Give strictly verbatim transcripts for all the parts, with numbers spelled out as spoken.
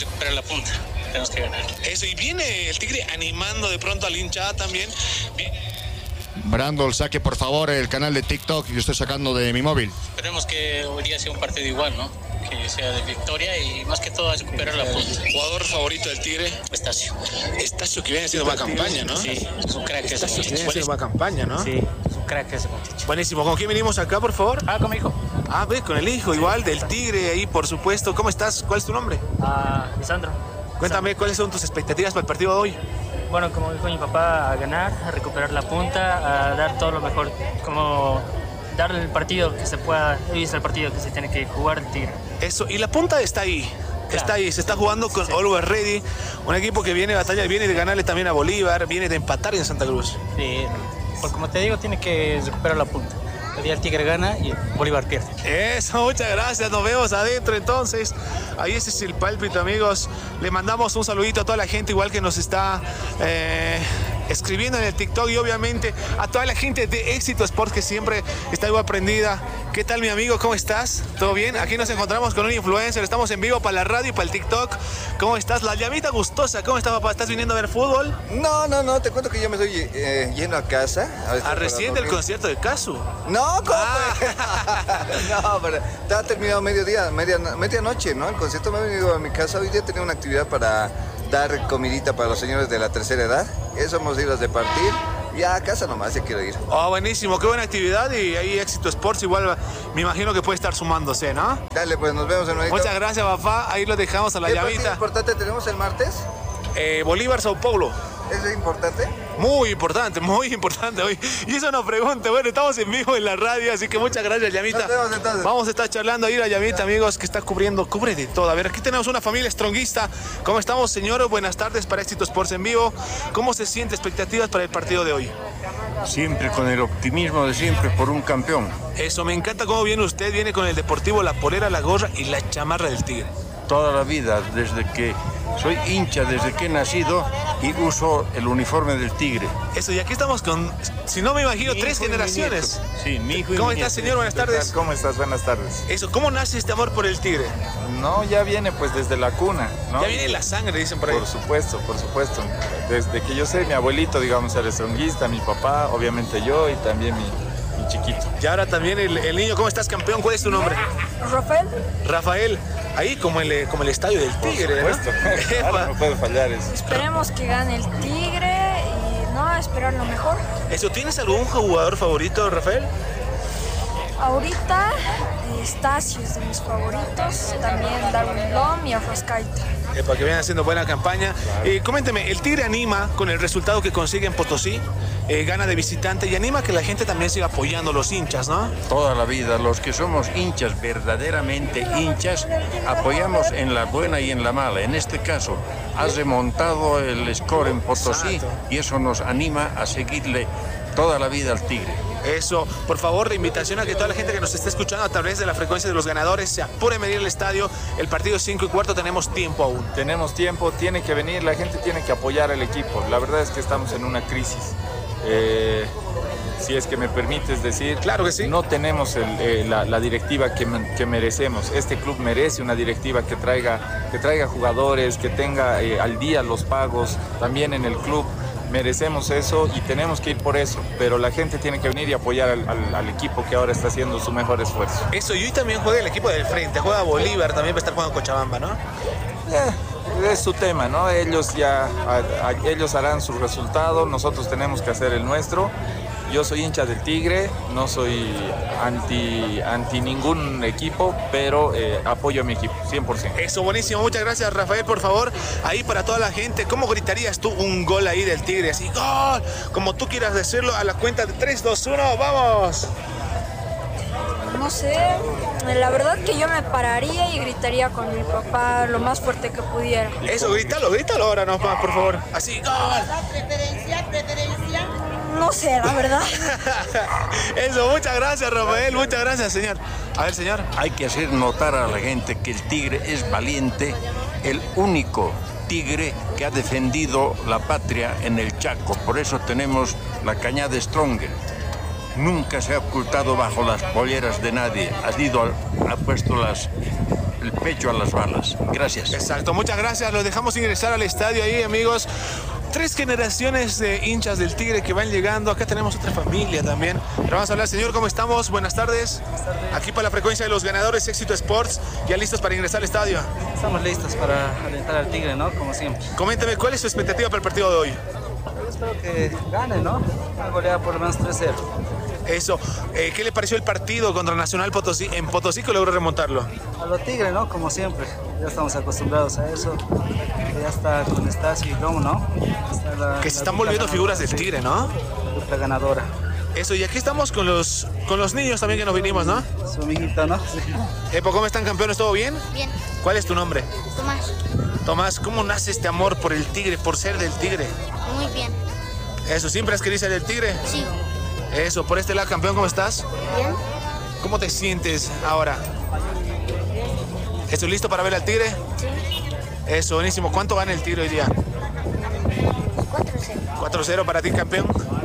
recuperar la punta. Tenemos que ganar. Eso, y viene el Tigre animando de pronto al hinchada también. Viene... Brandon, saque por favor el canal de TikTok que yo estoy sacando de mi móvil. Esperemos que hoy día sea un partido igual, ¿no? Que sea de victoria y más que todo recuperar la punta. ¿Jugador favorito del Tigre? Estacio. Estacio, que viene haciendo buena campaña, ¿no? Sí, es un crack ese Estacio, que viene muchacho. haciendo buena campaña, ¿no? Sí, es un crack ese muchacho. Buenísimo. ¿Con quién venimos acá, por favor? Ah, con mi hijo. Ah, ve, con el hijo, igual, del Tigre ahí, por supuesto. ¿Cómo estás? ¿Cuál es tu nombre? Ah, Lisandro. Cuéntame, ¿cuáles son tus expectativas para el partido de hoy? Bueno, como dijo mi papá, a ganar, a recuperar la punta, a dar todo lo mejor, como darle el partido que se pueda, hoy es el partido que se tiene que jugar el Tigre. Eso, y la punta está ahí. Claro. Está ahí, se está jugando con Sí. Always Ready, un equipo que viene de batalla, viene de ganarle también a Bolívar, viene de empatar en Santa Cruz. Sí, porque como te digo, tiene que recuperar la punta. El día el Tigre gana y Bolívar pierde. Eso, muchas gracias, nos vemos adentro entonces. Ahí ese es el pálpito, amigos. Le mandamos un saludito a toda la gente igual que nos está eh, escribiendo en el TikTok y obviamente a toda la gente de Éxito Sports que siempre está igual prendida. ¿Qué tal, mi amigo? ¿Cómo estás? ¿Todo bien? Aquí nos encontramos con un influencer, estamos en vivo para la radio y para el TikTok. ¿Cómo estás? La llamita gustosa, ¿cómo está, papá? ¿Estás viniendo a ver fútbol? No, no, no, te cuento que yo me estoy eh, yendo a casa. A, ¿A recién del concierto de Casu? No, ¿cómo? Ah. No, pero estaba terminado mediodía, media, medianoche, ¿no? El concierto me ha venido a mi casa. Hoy día tenía una actividad para dar comidita para los señores de la tercera edad. Eso hemos ido a repartir. Ya a casa nomás, ya quiero ir. Oh, buenísimo, qué buena actividad y ahí Éxito Sports igual me imagino que puede estar sumándose, ¿no? Dale, pues nos vemos en un Muchas gracias, papá. Ahí lo dejamos a la ¿Qué partido llamita. importante tenemos el martes? Eh, Bolívar, Sao Paulo. ¿Eso es importante? Muy importante, muy importante hoy. Y eso nos pregunta, bueno, estamos en vivo en la radio, así que muchas gracias, Llamita. Nos vemos entonces. Vamos a estar charlando ahí la Llamita, amigos, que está cubriendo, cubre de todo. A ver, aquí tenemos una familia stronguista. ¿Cómo estamos, señor? Buenas tardes para Éxito Sports en vivo. ¿Cómo se siente? Expectativas para el partido de hoy. Siempre con el optimismo de siempre por un campeón. Eso, me encanta cómo viene usted, viene con el Deportivo, la polera, la gorra y la chamarra del Tigre. Toda la vida, desde que soy hincha, desde que he nacido y uso el uniforme del Tigre. Eso, y aquí estamos con, si no me imagino, Mi tres hijo y mi generaciones. nieto. Sí, mi hijo y ¿Cómo mi está, nieto. señor? Buenas tardes. ¿Cómo estás? Buenas tardes. Eso, ¿cómo nace este amor por el Tigre? No, ya viene pues desde la cuna, ¿no? Ya viene la sangre, dicen por ahí. Por supuesto, por supuesto. Desde que yo sé, mi abuelito, digamos, era stronguista, mi papá, obviamente yo y también mi, mi chiquito. Y ahora también el, el niño, ¿cómo estás, campeón? ¿Cuál es tu nombre? Rafael. Rafael, ahí como el, como el estadio del Tigre, Por supuesto, ¿no? claro, no puede fallar eso. Esperemos que gane el Tigre y no, esperar lo mejor. Eso, ¿tienes algún jugador favorito, Rafael? Ahorita Estacio es de mis favoritos, también Darwin Lom y Arrascaita. Eh, para que vayan haciendo buena campaña. Eh, coménteme, el Tigre anima con el resultado que consigue en Potosí, eh, gana de visitante y anima que la gente también siga apoyando a los hinchas, ¿no? Toda la vida, los que somos hinchas, verdaderamente hinchas, apoyamos en la buena y en la mala. En este caso, has remontado el score en Potosí y eso nos anima a seguirle toda la vida al Tigre. Eso, por favor, la invitación a que toda la gente que nos esté escuchando a través de la frecuencia de los ganadores se apure a venir al estadio. El partido es cinco y cuarto, tenemos tiempo aún. Tenemos tiempo, tiene que venir, la gente tiene que apoyar al equipo. La verdad es que estamos en una crisis. Eh, si es que me permites decir, claro que sí. No tenemos el, eh, la, la directiva que, que merecemos. Este club merece una directiva que traiga, que traiga jugadores, que tenga eh, al día los pagos, también en el club. Merecemos eso y tenemos que ir por eso, pero la gente tiene que venir y apoyar al, al, al equipo que ahora está haciendo su mejor esfuerzo. Eso, y hoy también juega el equipo del frente, juega Bolívar, también va a estar jugando Cochabamba, ¿no? Eh, es su tema, ¿no? Ellos ya a, a, ellos harán su resultado, nosotros tenemos que hacer el nuestro. Yo soy hincha del Tigre, no soy anti, anti ningún equipo, pero eh, apoyo a mi equipo, cien por ciento. Eso, buenísimo. Muchas gracias, Rafael. Por favor, ahí para toda la gente, ¿cómo gritarías tú un gol ahí del Tigre? Así, ¡gol! Como tú quieras decirlo, a la cuenta de tres, dos, uno, ¡vamos! No sé, la verdad que yo me pararía y gritaría con mi papá lo más fuerte que pudiera. Eso, grítalo, grítalo ahora nomás, por favor. Así, ¡gol! ¿Preferencia? ¿Preferencia? No sé, la verdad. Eso, muchas gracias, Rafael. Muchas gracias, señor. A ver, señor. Hay que hacer notar a la gente que el Tigre es valiente, el único Tigre que ha defendido la patria en el Chaco. Por eso tenemos la cañada Stronger. Nunca se ha ocultado bajo las polleras de nadie. Ha ido, ha puesto las, el pecho a las balas. Gracias. Exacto, muchas gracias. Los dejamos ingresar al estadio ahí, amigos. Tres generaciones de hinchas del Tigre que van llegando. Acá tenemos otra familia también. Pero vamos a hablar, señor, ¿cómo estamos? Buenas tardes. Buenas tardes. Aquí para la frecuencia de los ganadores, Éxito Sports. ¿Ya listos para ingresar al estadio? Estamos listos para alentar al Tigre, ¿no? Como siempre. Coménteme, ¿cuál es su expectativa para el partido de hoy? Yo espero que gane, ¿no? Una goleada por lo menos tres cero. Eso. Eh, ¿Qué le pareció el partido contra Nacional Potosí? En Potosí que logró remontarlo. A los Tigres, ¿no? Como siempre. Ya estamos acostumbrados a eso. Ya está con Estacio y Lomo, ¿no? Está la, que se la están volviendo ganadora, figuras del sí. Tigre, ¿no? Dupla ganadora. Eso, y aquí estamos con los, con los niños también que nos vinimos, ¿no? Su amiguito, ¿no? Sí. Epo, ¿cómo están, campeones? ¿Todo bien? Bien. ¿Cuál es tu nombre? Tomás. Tomás, ¿cómo nace este amor por el Tigre, por ser del Tigre? Muy bien. Eso, ¿siempre has querido ser del Tigre? Sí. Eso, por este lado, campeón, ¿cómo estás? Bien. ¿Cómo te sientes ahora? ¿Estás listo para ver al Tigre? Sí. Eso, buenísimo. ¿Cuánto gana el Tigre hoy día? cuatro cero. cuatro cero para ti, campeón.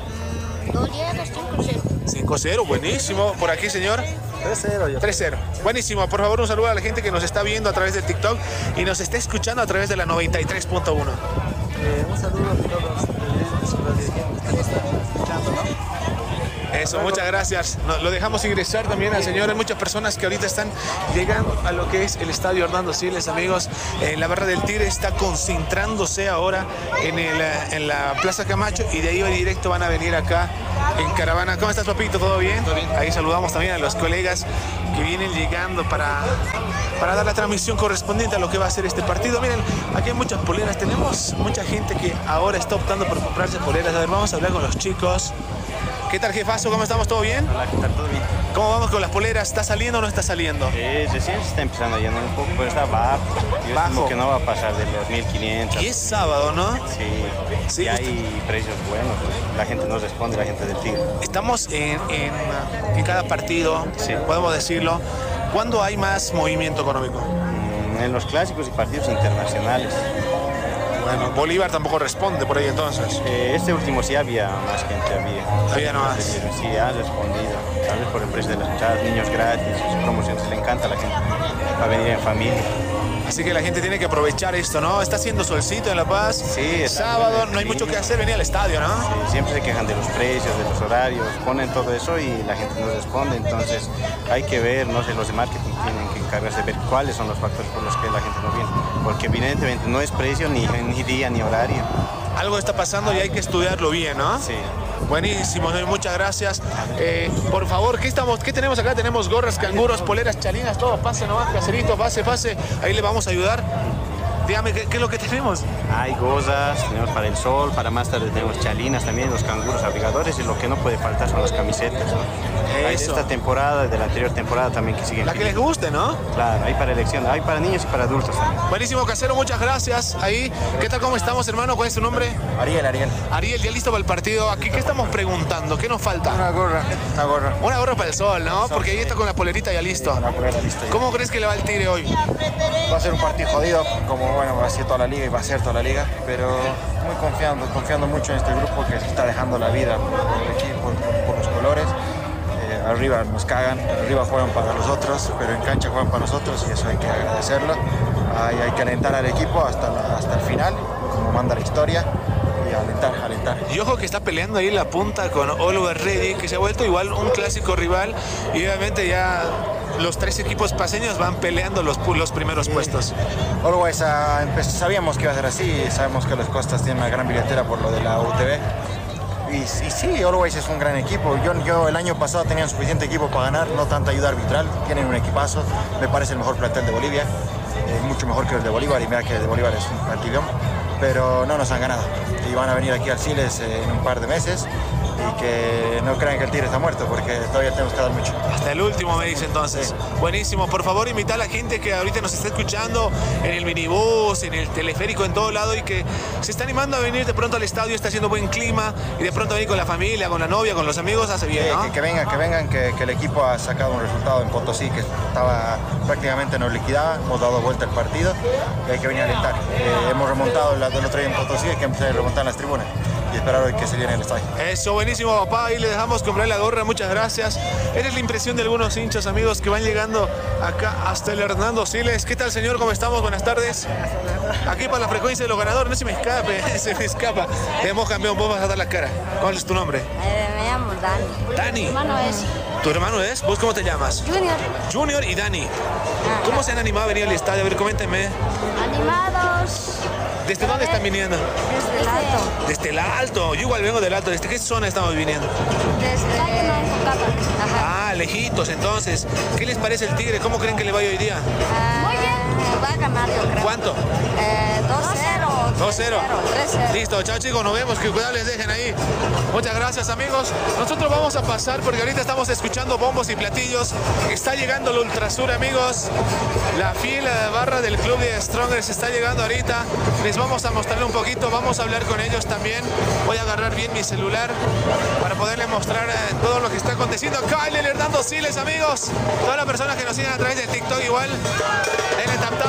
Mm, goleadas cinco cero. cinco cero, buenísimo. Por aquí, señor. tres cero. Yo. tres cero. Buenísimo. Por favor, un saludo a la gente que nos está viendo a través de TikTok y nos está escuchando a través de la noventa y tres punto uno. Eh, un saludo a todos los televidentes y los dirigentes que nos están escuchando, ¿no? Eso, muchas gracias. Nos, lo dejamos ingresar también al señor. Hay muchas personas que ahorita están llegando a lo que es el estadio Hernando Siles, amigos. Eh, la barra del Tigre está concentrándose ahora en, el, en la Plaza Camacho y de ahí directo van a venir acá en caravana. ¿Cómo estás, papito? ¿Todo bien? ¿Todo bien? Ahí saludamos también a los colegas que vienen llegando para, para dar la transmisión correspondiente a lo que va a ser este partido. Miren, aquí hay muchas poleras. Tenemos mucha gente que ahora está optando por comprarse poleras. A ver, vamos a hablar con los chicos. ¿Qué tal, jefazo? ¿Cómo estamos? ¿Todo bien? Hola, ¿qué tal? ¿Todo bien? ¿Cómo vamos con las poleras? ¿Está saliendo o no está saliendo? Eh, recién se está empezando a llenar un poco, pero está bajo. Yo Bajo. estimo que no va a pasar de los mil quinientos. Y es sábado, ¿no? Sí, Sí, y justo. hay precios buenos. La gente no responde, la gente del Tigre. Estamos en, en, en cada partido, Sí. podemos decirlo. ¿Cuándo hay más movimiento económico? Mm, En los clásicos y partidos internacionales. Bueno, Bolívar tampoco responde por ahí entonces. Eh, este último sí había más gente, había. Había no más. Sí, ha respondido. Tal vez por el precio de las entradas, niños gratis, promociones, le encanta a la gente. Va a venir en familia. Así que la gente tiene que aprovechar esto, ¿no? Está haciendo solcito en La Paz. Sí, está Sábado, bueno, no hay sí. mucho que hacer, venir al estadio, ¿no? Sí, siempre se quejan de los precios, de los horarios, ponen todo eso y la gente no responde. Entonces hay que ver, no sé, los de marketing tienen que encargarse de ver cuáles son los factores por los que la gente no viene. Porque evidentemente no es precio, ni, ni día, ni horario. Algo está pasando y hay que estudiarlo bien, ¿no? Sí. Buenísimo, ¿no? Muchas gracias. Eh, por favor, ¿qué, estamos, ¿qué tenemos acá? Tenemos gorras, canguros, poleras, chalinas, todo. Pase nomás, caserito, pase, pase. Ahí le vamos a ayudar. Dígame, ¿qué, qué es lo que tenemos? Hay gozas, tenemos para el sol, para más tarde tenemos chalinas también, los canguros abrigadores y lo que no puede faltar son las camisetas. ¿No? Hay de Eso. esta temporada, de la anterior temporada también que siguen. La que les guste, ¿no? Claro, hay para elección, hay para niños y para adultos también. Buenísimo, casero, muchas gracias. Ahí, ¿qué tal? ¿Cómo estamos, hermano? ¿Cuál es tu nombre? Ariel, Ariel. Ariel, ¿ya listo para el partido? Aquí, ¿qué estamos preguntando? ¿Qué nos falta? Una gorra, una gorra. Una gorra para el sol, ¿no? Porque ahí está con la polerita ya listo. Una polera lista ya. ¿Cómo crees que le va el Tigre hoy? Va a ser un partido jodido, como bueno, va a ser toda la liga y va a ser toda la liga, pero muy confiando, confiando mucho en este grupo que se está dejando la vida por el equipo, por, por los colores. Eh, arriba nos cagan, arriba juegan para los otros, pero en cancha juegan para nosotros y eso hay que agradecerlo. Hay, hay que alentar al equipo hasta, la- hasta el final, como manda la historia, y alentar, alentar. Y ojo que está peleando ahí en la punta con Oliver Ready, que se ha vuelto igual un clásico rival. Y obviamente ya los tres equipos paseños van peleando los, pu- los primeros puestos. Always, ah, empe- sabíamos que iba a ser así, sabemos que los Costas tienen una gran billetera por lo de la U T V. Y, y sí, Always es un gran equipo. Yo, yo el año pasado tenían suficiente equipo para ganar, no tanta ayuda arbitral. Tienen un equipazo, me parece el mejor plantel de Bolivia, eh, mucho mejor que el de Bolívar, y mira que el de Bolívar es un partidón, pero no nos han ganado. Y van a venir aquí al Siles eh, en un par de meses. Y que no crean que el Tigre está muerto, porque todavía tenemos que dar mucho. Hasta el último me dice entonces. Buenísimo, por favor invita a la gente que ahorita nos está escuchando en el minibús, en el teleférico, en todo lado y que se está animando a venir de pronto al estadio, está haciendo buen clima y de pronto venir con la familia, con la novia, con los amigos, hace bien, Eh, ¿no? que, que vengan, que vengan, que, que el equipo ha sacado un resultado en Potosí que estaba prácticamente nos liquidaba, hemos dado vuelta el partido y hay que venir a alentar. Eh, hemos remontado la del otro día en Potosí, hay que empezar a remontar en las tribunas. y esperar hoy que se llene el estadio. Eso, buenísimo, papá. Ahí le dejamos comprar la gorra, muchas gracias. Esa es la impresión de algunos hinchas, amigos, que van llegando acá hasta el Hernando Siles. ¿Qué tal, señor? ¿Cómo estamos? Buenas tardes. Aquí para la frecuencia de los ganadores, no se me escape, se me escapa. Tenemos campeón, vos vas a dar la cara. ¿Cuál es tu nombre? Eh, me llamo Dani. Dani. Mi hermano es. ¿Tu hermano es? ¿Vos cómo te llamas? Junior. Junior y Dani. ¿Cómo se han animado a venir al estadio? A ver, coméntenme. Animados. ¿Desde dónde están viniendo? Desde el alto. Desde el alto. Yo igual vengo del alto. ¿Desde qué zona estamos viniendo? Desde Ah, lejitos. Entonces, ¿qué les parece el Tigre? ¿Cómo creen que le vaya hoy día? Muy bien. Va a ganar, yo creo. ¿Cuánto? Eh, dos cero. dos cero. tres cero. Listo, chao chicos, nos vemos, que cuidado les dejen ahí. Muchas gracias, amigos. Nosotros vamos a pasar porque ahorita estamos escuchando bombos y platillos. Está llegando el Ultrasur, amigos. La fila de barra del club de Strongers está llegando ahorita. Les vamos a mostrarle un poquito, vamos a hablar con ellos también. Voy a agarrar bien mi celular para poderle mostrar eh, todo lo que está aconteciendo acá en el Hernando Siles, amigos. Todas las personas que nos siguen a través de TikTok igual. Denle tap tap